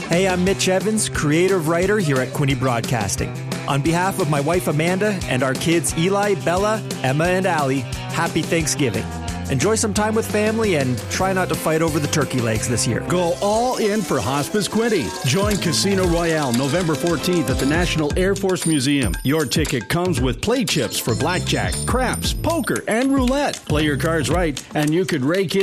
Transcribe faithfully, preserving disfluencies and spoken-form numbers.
Hey, I'm Mitch Evans, creative writer here at Quinte Broadcasting. On behalf of my wife Amanda and our kids Eli, Bella, Emma, and Allie, happy Thanksgiving. Enjoy some time with family and try not to fight over the turkey legs this year. Go all in for Hospice Quinte. Join Casino Royale November fourteenth at the National Air Force Museum. Your ticket comes with play chips for blackjack, craps, poker, and roulette. Play your cards right, and you could rake in